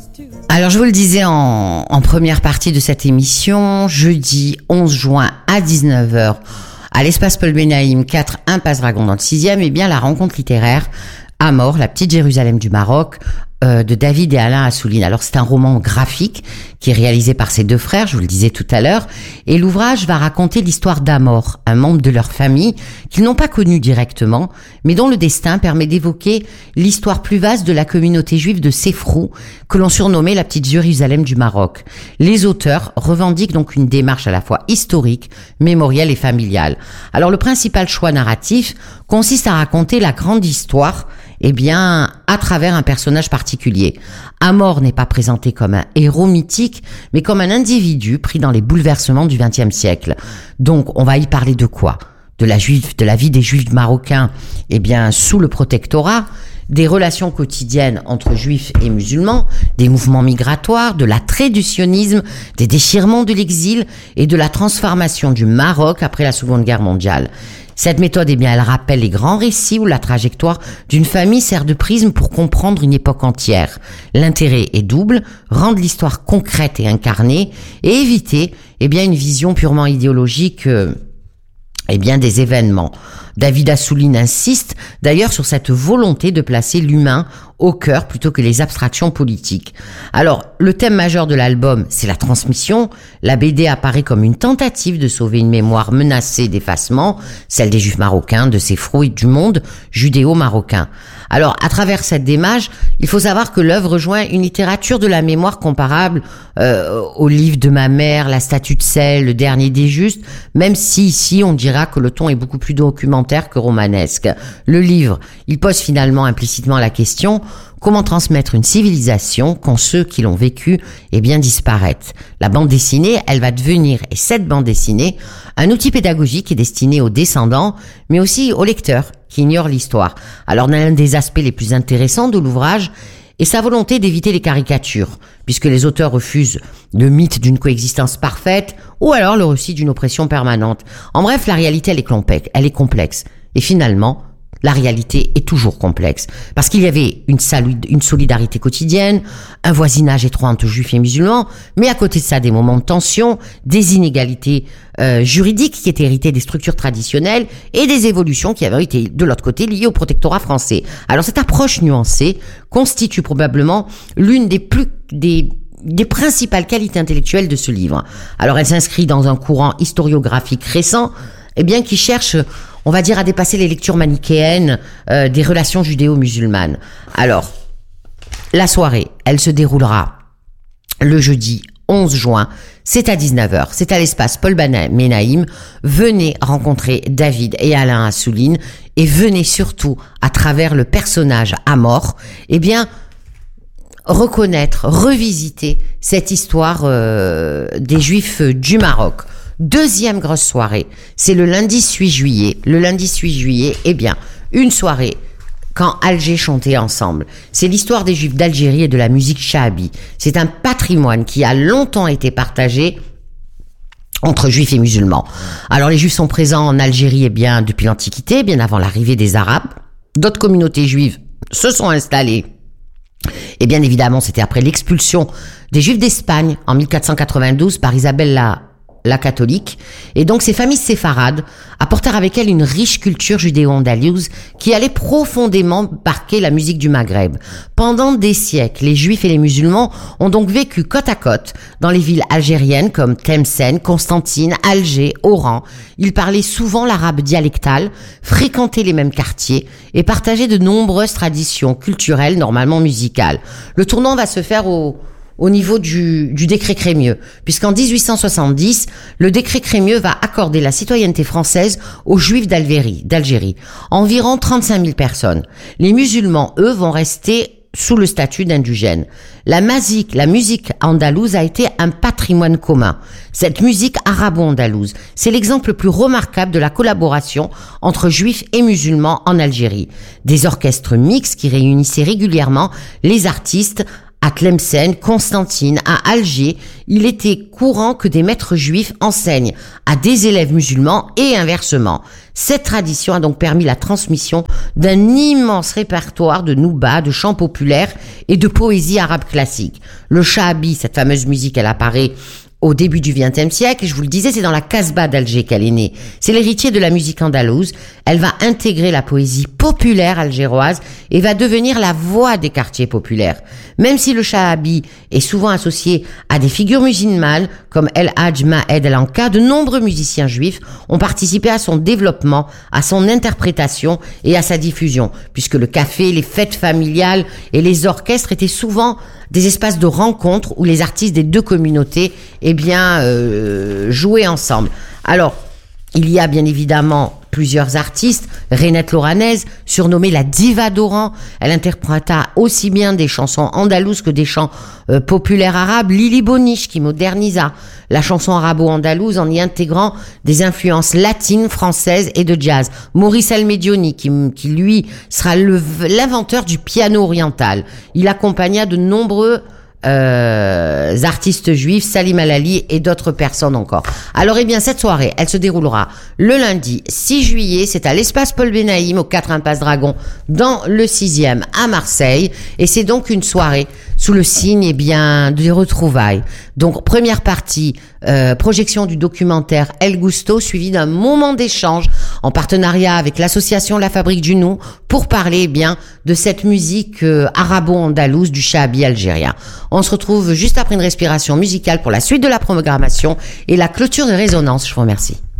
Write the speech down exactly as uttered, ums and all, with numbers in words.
Alors je vous le disais en, en première partie de cette émission, jeudi onze juin à dix-neuf heures, à l'espace Paul Benaïm, quatre Impasse Dragon dans le sixième, eh bien la rencontre littéraire Amor, la petite Jérusalem du Maroc, euh, de David et Alain Assouline. Alors c'est un roman graphique qui est réalisé par ses deux frères, je vous le disais tout à l'heure, et l'ouvrage va raconter l'histoire d'Amor, un membre de leur famille qu'ils n'ont pas connu directement, mais dont le destin permet d'évoquer l'histoire plus vaste de la communauté juive de Sefrou, que l'on surnommait la petite Jérusalem du Maroc. Les auteurs revendiquent donc une démarche à la fois historique, mémorielle et familiale. Alors le principal choix narratif consiste à raconter la grande histoire, eh bien, à travers un personnage particulier. Amor n'est pas présenté comme un héros mythique, mais comme un individu pris dans les bouleversements du vingtième siècle. Donc, on va y parler de quoi ? De la juive, de la vie des juifs marocains, eh bien, sous le protectorat, des relations quotidiennes entre juifs et musulmans, des mouvements migratoires, de l'attrait du sionisme, des déchirements de l'exil et de la transformation du Maroc après la Seconde Guerre mondiale. Cette méthode, eh bien, elle rappelle les grands récits où la trajectoire d'une famille sert de prisme pour comprendre une époque entière. L'intérêt est double, rendre l'histoire concrète et incarnée et éviter, eh bien, une vision purement idéologique, euh, eh bien, des événements. David Assouline insiste d'ailleurs sur cette volonté de placer l'humain au cœur plutôt que les abstractions politiques. Alors, le thème majeur de l'album, c'est la transmission. La B D apparaît comme une tentative de sauver une mémoire menacée d'effacement, celle des Juifs marocains, de Sefrou et du monde judéo-marocain. Alors, à travers cette démarche, il faut savoir que l'œuvre rejoint une littérature de la mémoire comparable euh, au livre de ma mère, La Statue de sel, Le Dernier des Justes, même si ici on dira que le ton est beaucoup plus documentaire que romanesque. Le livre, il pose finalement implicitement la question: comment transmettre une civilisation quand ceux qui l'ont vécue, eh bien, disparaissent? La bande dessinée, elle va devenir, et cette bande dessinée, un outil pédagogique qui est destiné aux descendants, mais aussi aux lecteurs qui ignorent l'histoire. Alors, l'un des aspects les plus intéressants de l'ouvrage est sa volonté d'éviter les caricatures, puisque les auteurs refusent le mythe d'une coexistence parfaite, ou alors le récit d'une oppression permanente. En bref, la réalité, elle est complexe, elle est complexe. Et finalement, la réalité est toujours complexe. Parce qu'il y avait une, salud- une solidarité quotidienne, un voisinage étroit entre juifs et musulmans, mais à côté de ça, des moments de tension, des inégalités euh, juridiques qui étaient héritées des structures traditionnelles et des évolutions qui avaient été, de l'autre côté, liées au protectorat français. Alors cette approche nuancée constitue probablement l'une des plus... des des principales qualités intellectuelles de ce livre. Alors elle s'inscrit dans un courant historiographique récent, eh bien qui cherche, on va dire, à dépasser les lectures manichéennes euh, des relations judéo-musulmanes. Alors, la soirée, elle se déroulera le jeudi onze juin, c'est à dix-neuf heures, c'est à l'espace Paul Benaïm. Venez rencontrer David et Alain Assouline et venez surtout, à travers le personnage Amor, eh bien, reconnaître, revisiter cette histoire euh, des Juifs du Maroc. Deuxième grosse soirée, c'est le lundi huit juillet. Le lundi huit juillet, eh bien, une soirée quand Alger chantait ensemble. C'est l'histoire des Juifs d'Algérie et de la musique chahabi. C'est un patrimoine qui a longtemps été partagé entre Juifs et musulmans. Alors les Juifs sont présents en Algérie, eh bien, depuis l'Antiquité, bien avant l'arrivée des Arabes. D'autres communautés juives se sont installées. Et bien évidemment, c'était après l'expulsion des Juifs d'Espagne en mille quatre cent quatre-vingt-douze par Isabelle la, la catholique. Et donc ces familles séfarades apportèrent avec elles une riche culture judéo-andalouse qui allait profondément marquer la musique du Maghreb. Pendant des siècles, les Juifs et les musulmans ont donc vécu côte à côte dans les villes algériennes comme Tlemcen, Constantine, Alger, Oran. Ils parlaient souvent l'arabe dialectal, fréquentaient les mêmes quartiers et partageaient de nombreuses traditions culturelles, normalement musicales. Le tournant va se faire au au niveau du, du décret Crémieux, puisqu'en dix-huit cent soixante-dix, le décret Crémieux va accorder la citoyenneté française aux Juifs d'Algérie, d'Algérie, environ trente-cinq mille personnes. Les musulmans, eux, vont rester sous le statut d'indigènes. La musique, la musique andalouse a été un patrimoine commun. Cette musique arabo-andalouse, c'est l'exemple le plus remarquable de la collaboration entre juifs et musulmans en Algérie. Des orchestres mixtes qui réunissaient régulièrement les artistes à Tlemcen, Constantine, à Alger, il était courant que des maîtres juifs enseignent à des élèves musulmans et inversement. Cette tradition a donc permis la transmission d'un immense répertoire de nouba, de chants populaires et de poésie arabe classique. Le shahabi, cette fameuse musique, elle apparaît au début du vingtième siècle, et je vous le disais, c'est dans la Casbah d'Alger qu'elle est née. C'est l'héritier de la musique andalouse. Elle va intégrer la poésie populaire algéroise et va devenir la voix des quartiers populaires. Même si le shahabi est souvent associé à des figures musulmanes comme El Hadj Mahed El Anka, de nombreux musiciens juifs ont participé à son développement, à son interprétation et à sa diffusion, puisque le café, les fêtes familiales et les orchestres étaient souvent des espaces de rencontre où les artistes des deux communautés eh bien, euh, jouaient ensemble. Alors, il y a bien évidemment plusieurs artistes. Renette Loranaise, surnommée la diva d'Oran, elle interpréta aussi bien des chansons andalouses que des chants euh, populaires arabes. Lili Bonich, qui modernisa la chanson arabo-andalouse en y intégrant des influences latines, françaises et de jazz. Maurice Almedioni, qui, qui lui sera le, l'inventeur du piano oriental. Il accompagna de nombreux Euh, artistes juifs, Salim Alali et d'autres personnes encore. Alors eh bien cette soirée, elle se déroulera le lundi six juillet, c'est à l'espace Paul Benaïm au quatre impasse Dragon dans le sixième à Marseille, et c'est donc une soirée sous le signe eh bien des retrouvailles. Donc première partie, euh, projection du documentaire El Gusto, suivi d'un moment d'échange en partenariat avec l'association La Fabrique du Nou pour parler eh bien de cette musique euh, arabo-andalouse du shahabi algérien. On se retrouve juste après une respiration musicale pour la suite de la programmation et la clôture de Résonance. Je vous remercie.